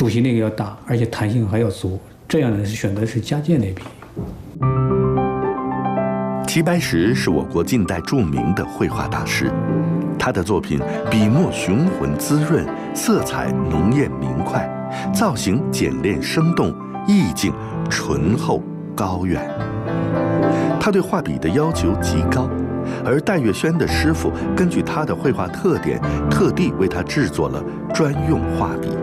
主席那个要大，而且弹性还要足，这样呢是选择的是加健类笔。 齐白石是我国近代著名的绘画大师，他的作品笔墨雄浑滋润，色彩浓艳明快，造型简练生动，意境醇厚高远。他对画笔的要求极高，而戴月轩的师傅根据他的绘画特点，特地为他制作了专用画笔。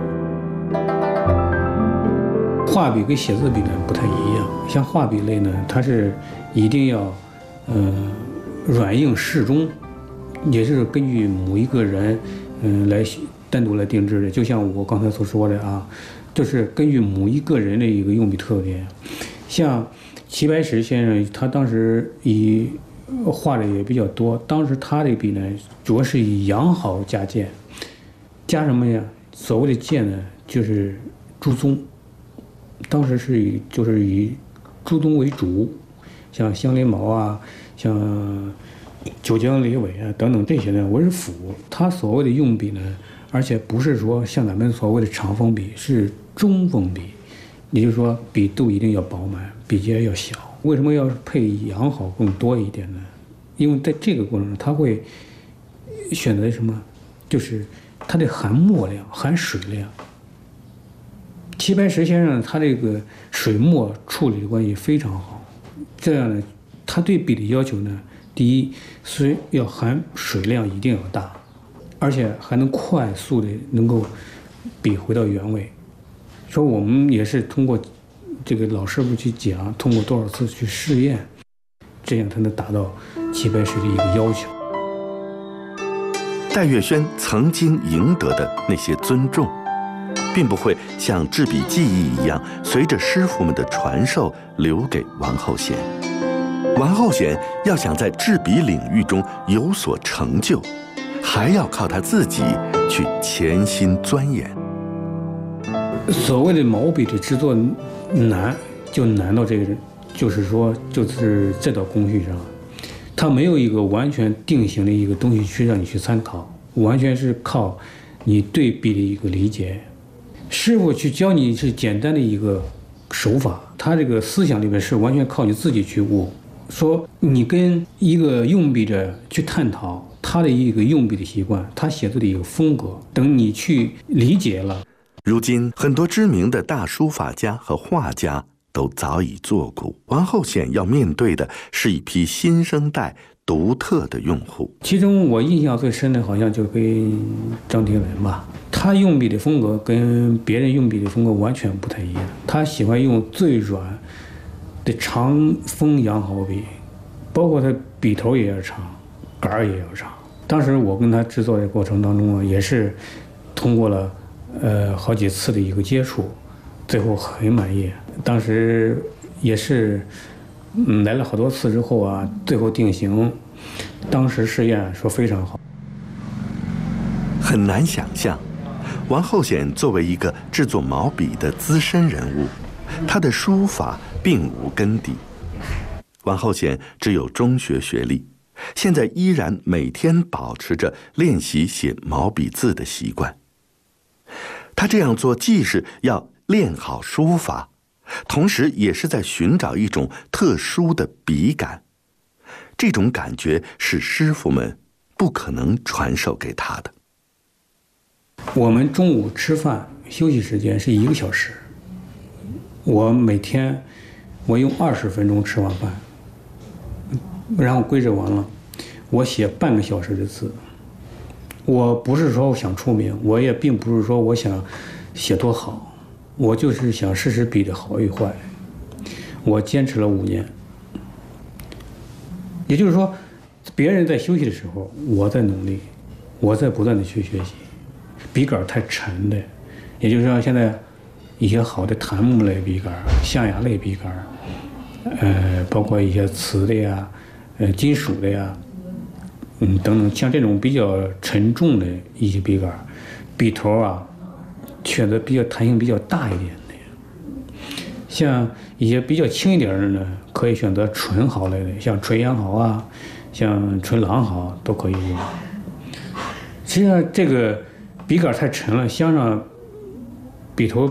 画笔跟写字笔呢不太一样，像画笔类呢，它是一定要软硬适中，也是根据某一个人来单独来定制的。就像我刚才所说的啊，就是根据某一个人的一个用笔特点。像齐白石先生，他当时画的也比较多，当时他的笔呢，主要是以羊毫加剑，加什么呀？所谓的剑呢，就是朱宗。当时是以朱宗为主，像香莲毛啊，像九江雷尾啊等等这些呢为辅。他所谓的用笔呢，而且不是说像咱们所谓的长锋笔，是中锋笔，也就是说笔肚一定要饱满，笔尖要小。为什么要配羊毫更多一点呢？因为在这个过程中，他会选择什么？就是它的含墨量、含水量。齐白石先生他这个水墨处理的关系非常好，这样呢，他对笔的要求呢，第一是要含水量一定要大，而且还能快速的能够笔回到原位。说我们也是通过这个老师傅去讲，通过多少次去试验，这样才能达到齐白石的一个要求。 戴月轩曾经赢得的那些尊重，并不会像制笔技艺一样，随着师傅们的传授留给王后贤。王后贤要想在制笔领域中有所成就，还要靠他自己去潜心钻研。 所谓的毛笔的制作难，就难到这个，就是这道工序上，它没有一个完全定型的一个东西去让你去参考，完全是靠你对笔的一个理解。师傅去教你是简单的一个手法，他这个思想里面是完全靠你自己去悟。说你跟一个用笔者去探讨他的一个用笔的习惯，他写作的一个风格，等你去理解了。 如今很多知名的大书法家和画家都早已作古，王后贤要面对的是一批新生代独特的用户。 其中我印象最深的好像就跟张廷文吧，他用笔的风格跟别人用笔的风格完全不太一样，他喜欢用最软的长锋羊毫笔，包括他笔头也要长，杆儿也要长。当时我跟他制作的过程当中啊，也是通过了好几次的一个接触，最后很满意。当时也是来了好多次之后啊，最后定型，当时试验说非常好。 很难想象，王后贤作为一个制作毛笔的资深人物，他的书法并无根底。王后贤只有中学学历，现在依然每天保持着练习写毛笔字的习惯。他这样做既是要练好书法，同时也是在寻找一种特殊的笔感。这种感觉是师傅们不可能传授给他的。 我们中午吃饭休息时间是1个小时，我每天用20分钟吃完饭，然后归置完了，我写半个小时的字。我不是说我想出名，我也并不是说我想写多好，我就是想试试笔的好与坏。我坚持了5年，也就是说，别人在休息的时候，我在努力，我在不断的去学习。笔杆太沉的，也就是说现在一些好的檀木类笔杆、象牙类笔杆，包括一些瓷的呀、金属的呀，等等，像这种比较沉重的一些笔杆，笔头啊，选择比较弹性比较大一点的。像一些比较轻一点的呢，可以选择纯毫类的，像纯羊毫啊，像纯狼毫都可以用。实际上这个笔杆太沉了，镶上笔头